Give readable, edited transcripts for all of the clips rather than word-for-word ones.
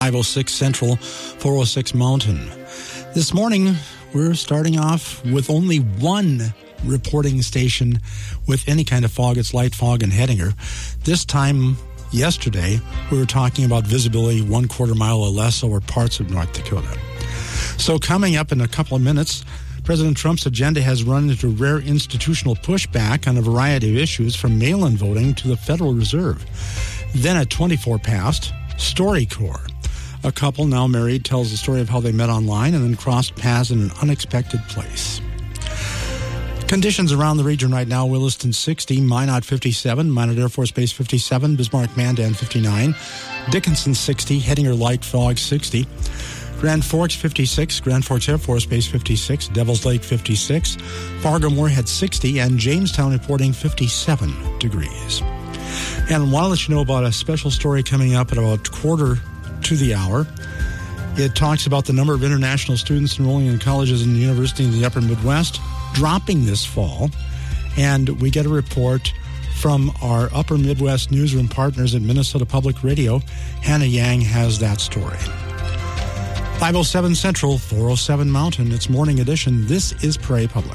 506 Central, 406 Mountain. This morning, we're starting off with only one reporting station with any kind of fog. It's light fog in Hettinger. This time yesterday, we were talking about visibility 1/4 mile or less over parts of North Dakota. So coming up in a couple of minutes, President Trump's agenda has run into rare institutional pushback on a variety of issues, from mail-in voting to the Federal Reserve. Then at 24 past, StoryCorps. A couple now married tells the story of how they met online and then crossed paths in an unexpected place. Conditions around the region right now: Williston 60, Minot 57, Minot Air Force Base 57, Bismarck Mandan 59, Dickinson 60, Hettinger light fog 60, Grand Forks 56, Grand Forks Air Force Base 56, Devils Lake 56, Fargo Moorhead 60, and Jamestown reporting 57 degrees. And I want to let you know about a special story coming up at about 1/4 to the hour. It talks about the number of international students enrolling in colleges and universities in the upper Midwest dropping this fall. And we get a report from our upper Midwest newsroom partners at Minnesota Public Radio. Hannah Yang has that story. 507 Central, 407 Mountain. It's Morning Edition. This is Prairie Public.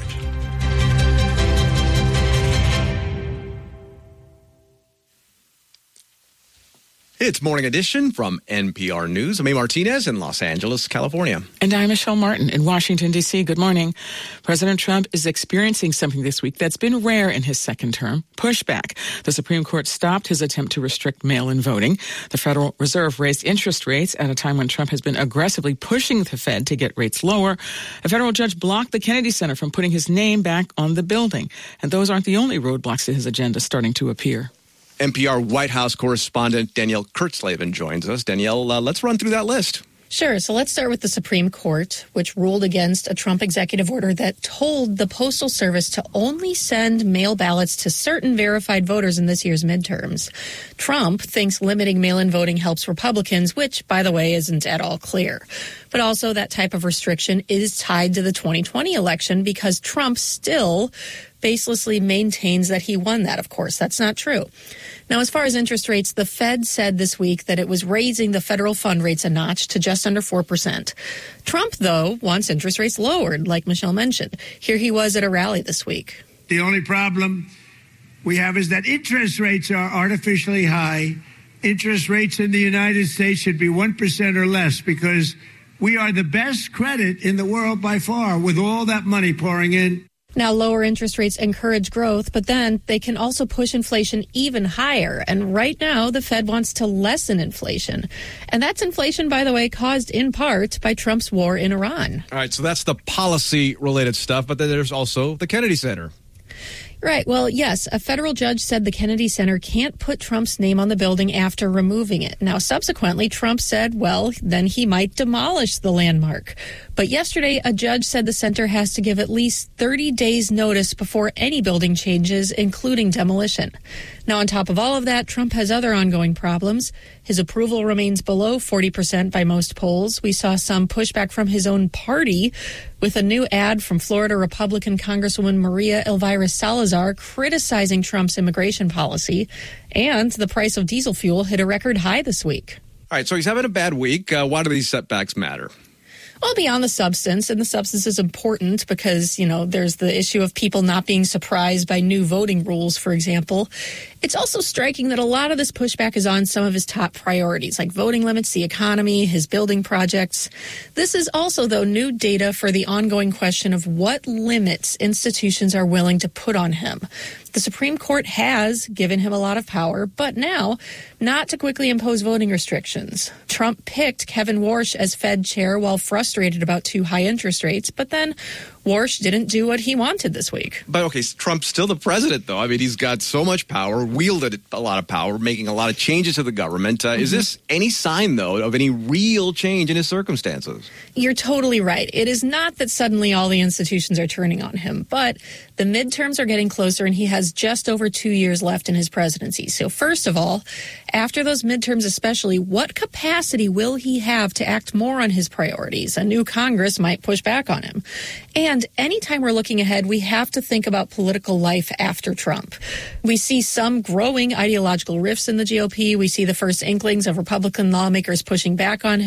It's Morning Edition from NPR News. I'm A. Martinez in Los Angeles, California. And I'm Michelle Martin in Washington, D.C. Good morning. President Trump is experiencing something this week that's been rare in his second term: pushback. The Supreme Court stopped his attempt to restrict mail-in voting. The Federal Reserve raised interest rates at a time when Trump has been aggressively pushing the Fed to get rates lower. A federal judge blocked the Kennedy Center from putting his name back on the building. And those aren't the only roadblocks to his agenda starting to appear. NPR White House correspondent Danielle Kurtzleben joins us. Danielle, let's run through that list. Sure. So let's start with the Supreme Court, which ruled against a Trump executive order that told the Postal Service to only send mail ballots to certain verified voters in this year's midterms. Trump thinks limiting mail-in voting helps Republicans, which, by the way, isn't at all clear. But also that type of restriction is tied to the 2020 election because Trump still baselessly maintains that he won that. Of course, that's not true. Now, as far as interest rates, the Fed said this week that it was raising the federal fund rates a notch to just under 4%. Trump, though, wants interest rates lowered, like Michelle mentioned. Here he was at a rally this week. The only problem we have is that interest rates are artificially high. Interest rates in the United States should be 1% or less because we are the best credit in the world by far with all that money pouring in. Now, lower interest rates encourage growth, but then they can also push inflation even higher. And right now, the Fed wants to lessen inflation. And that's inflation, by the way, caused in part by Trump's war in Iran. All right, so that's the policy-related stuff, but then there's also the Kennedy Center. Right. Well, yes, a federal judge said the Kennedy Center can't put Trump's name on the building after removing it. Now, subsequently, Trump said, well, then he might demolish the landmark. But yesterday, a judge said the center has to give at least 30 days notice before any building changes, including demolition. Now, on top of all of that, Trump has other ongoing problems. His approval remains below 40% by most polls. We saw some pushback from his own party with a new ad from Florida Republican Congresswoman Maria Elvira Salazar criticizing Trump's immigration policy. And the price of diesel fuel hit a record high this week. All right, so he's having a bad week. Why do these setbacks matter? Well, beyond the substance, and the substance is important because, there's the issue of people not being surprised by new voting rules, for example. It's also striking that a lot of this pushback is on some of his top priorities, like voting limits, the economy, his building projects. This is also, though, new data for the ongoing question of what limits institutions are willing to put on him. The Supreme Court has given him a lot of power, but now not to quickly impose voting restrictions. Trump picked Kevin Warsh as Fed chair while frustrated about too high interest rates, but then Warsh didn't do what he wanted this week. But, okay, Trump's still the president, though. I mean, he's got so much power, wielded a lot of power, making a lot of changes to the government. Is this any sign, though, of any real change in his circumstances? You're totally right. It is not that suddenly all the institutions are turning on him, but the midterms are getting closer, and he has just over 2 years left in his presidency. So first of all, after those midterms especially, what capacity will he have to act more on his priorities? A new Congress might push back on him. And And anytime we're looking ahead, we have to think about political life after Trump. We see some growing ideological rifts in the GOP. We see the first inklings of Republican lawmakers pushing back on him.